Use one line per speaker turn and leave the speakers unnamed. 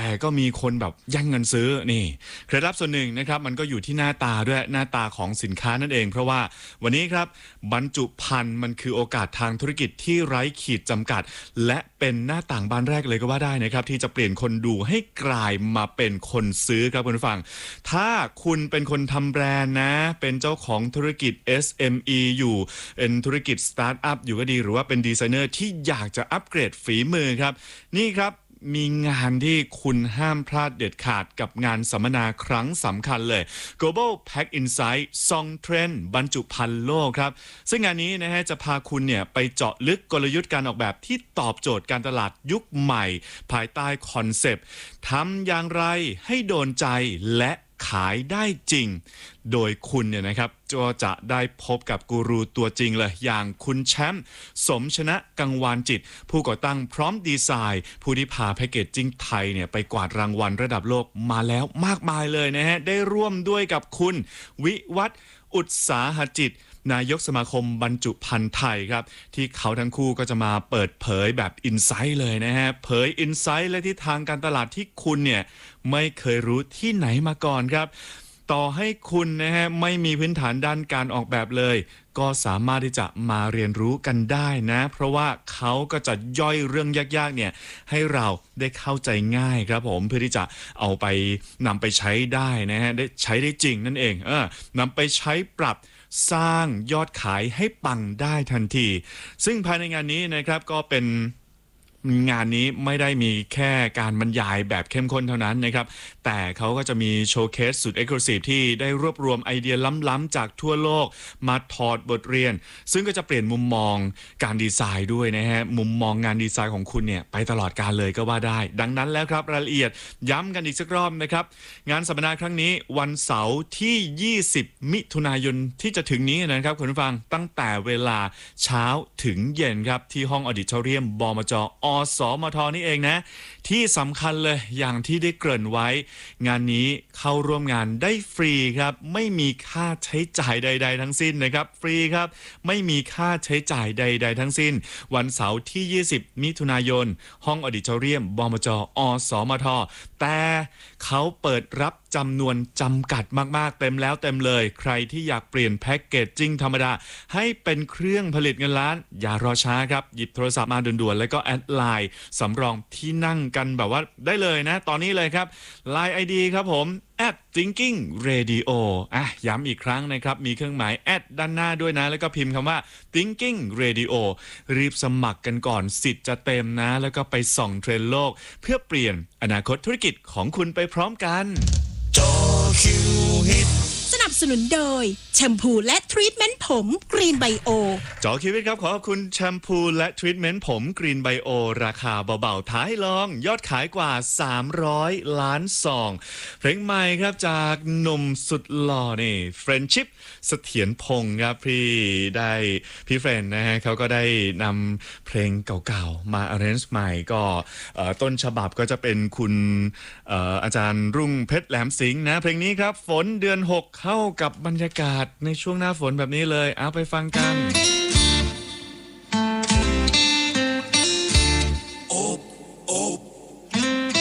ก็มีคนแบบแย่งเงินซื้อนี่เคล็ดลับส่วนหนึ่งนะครับมันก็อยู่ที่หน้าตาด้วยหน้าตาของสินค้านั่นเองเพราะว่าวันนี้ครับบรรจุภัณฑ์มันคือโอกาสทางธุรกิจที่ไร้ขีดจำกัดและเป็นหน้าต่างบานแรกเลยก็ว่าได้นะครับที่จะเปลี่ยนคนดูให้กลายมาเป็นคนซื้อครับคุณผู้ฟังถ้าคุณเป็นคนทำแบรนด์นะเป็นเจ้าของธุรกิจ SME อยู่เป็นธุรกิจสตาร์ทอัพอยู่ก็ดีหรือว่าเป็นดีไซเนอร์ที่อยากจะอัปเกรดฝีมือครับนี่ครับมีงานที่คุณห้ามพลาดเด็ดขาดกับงานสัมมนาครั้งสำคัญเลย Global Pack Insight Song Trend บรรจุภัณฑ์โลกครับซึ่งงานนี้นะฮะจะพาคุณเนี่ยไปเจาะลึกกลยุทธ์การออกแบบที่ตอบโจทย์การตลาดยุคใหม่ภายใต้คอนเซปต์ทำอย่างไรให้โดนใจและขายได้จริงโดยคุณเนี่ยนะครับจะได้พบกับกูรูตัวจริงเลยอย่างคุณแชมป์สมชนะกังวานจิตผู้ก่อตั้งพร้อมดีไซน์ผู้ที่พาแพคเกจจิ้งไทยเนี่ยไปกวาดรางวัลระดับโลกมาแล้วมากมายเลยนะฮะได้ร่วมด้วยกับคุณวิวัฒน์อุตสาหจิตนายกสมาคมบรรจุภัณฑ์ไทยครับที่เขาทั้งคู่ก็จะมาเปิดเผยแบบอินไซต์เลยนะฮะเผยอินไซต์และทิศทางการตลาดที่คุณเนี่ยไม่เคยรู้ที่ไหนมาก่อนครับต่อให้คุณนะฮะไม่มีพื้นฐานด้านการออกแบบเลยก็สามารถที่จะมาเรียนรู้กันได้นะเพราะว่าเขาก็จะย่อยเรื่องยากๆเนี่ยให้เราได้เข้าใจง่ายครับผมเพื่อที่จะเอาไปนำไปใช้ได้นะฮะได้ใช้ได้จริงนั่นเองนำไปใช้ปรับสร้างยอดขายให้ปังได้ทันทีซึ่งภายในงานนี้นะครับก็เป็นงานนี้ไม่ได้มีแค่การบรรยายแบบเข้มข้นเท่านั้นนะครับแต่เขาก็จะมีโชว์เคสสุดเอ็กซ์คลูซีฟที่ได้รวบรวมไอเดียล้ำๆจากทั่วโลกมาถอดบทเรียนซึ่งก็จะเปลี่ยนมุมมองการดีไซน์ด้วยนะฮะมุมมองงานดีไซน์ของคุณเนี่ยไปตลอดกาลเลยก็ว่าได้ดังนั้นแล้วครับรายละเอียดย้ำกันอีกสักรอบนะครับงานสัมมนาครั้งนี้วันเสาร์ที่20มิถุนายนที่จะถึงนี้นะครับคุณผู้ฟังตั้งแต่เวลาเช้าถึงเย็นครับที่ห้องออดิทอเรียมบมจ.อสมท.นี่เองนะที่สำคัญเลยอย่างที่ได้เกริ่นไว้งานนี้เข้าร่วมงานได้ฟรีครับไม่มีค่าใช้จ่ายใดๆทั้งสิ้นนะครับฟรีครับไม่มีค่าใช้จ่ายใดๆทั้งสิ้นวันเสาร์ที่20มิถุนายนห้องออดิทอเรียมบมจ.อสมท.แต่เขาเปิดรับจำนวนจำกัดมากๆเต็มแล้วเต็มเลยใครที่อยากเปลี่ยนแพ็กเกจจิ้งธรรมดาให้เป็นเครื่องผลิตเงินล้านอย่ารอช้าครับหยิบโทรศัพท์มาด่วนๆแล้วก็แอดไลน์สำรองที่นั่งกันแบบว่าได้เลยนะตอนนี้เลยครับ Line ID ครับผม @thinkingradio ย้ำอีกครั้งนะครับมีเครื่องหมายแอดด้านหน้าด้วยนะแล้วก็พิมพ์คำว่า thinking radio รีบสมัครกันก่อนสิทธิ์จะเต็มนะแล้วก็ไปส่องเทรนด์โลกเพื่อเปลี่ยนอนาคตธุรกิจของคุณไปพร้อมกัน
จอคิวฮิต
สนับสนุนโดยแชมพูและทรีทเมนต์ผมกรีนไบโอ
จอคิวิตครับขอขอบคุณแชมพูและทรีทเมนต์ผมกรีนไบโอราคาเบาๆท้ายลองยอดขายกว่า300ล้านซองเพลงใหม่ครับจากหนุ่มสุดหล่อนี่เฟรนชิปเสถียรพงศ์ครับพี่เฟรนนะฮะเขาก็ได้นำเพลงเก่าๆมา arrange ใหม่ก็ต้นฉบับก็จะเป็นคุณอาจารย์รุ่งเพชรแหลมสิงห์นะเพลงนี้ครับฝนเดือน6เข้ากับบรรยากาศในช่วงหน้าฝนแบบนี้เลยเอาไปฟังกัน